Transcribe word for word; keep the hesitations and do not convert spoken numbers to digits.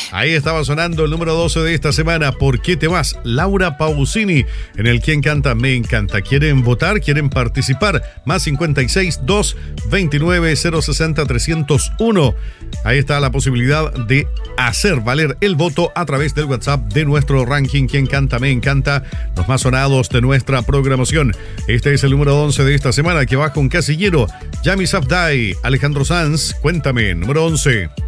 Ahí estaba sonando el número doce de esta semana. ¿Por qué te vas? Laura Pausini, en el Quién Canta Me Encanta. ¿Quieren votar? ¿Quieren participar? Más cincuenta y seis, dos, veintinueve, cero sesenta, trescientos uno. Ahí está la posibilidad de hacer valer el voto a través del WhatsApp de nuestro ranking Quién Canta Me Encanta, los más sonados de nuestra programación. Este es el número once de esta semana, que va con Casillero, Yami Sabdai, Alejandro Sanz. Cuéntame, número once.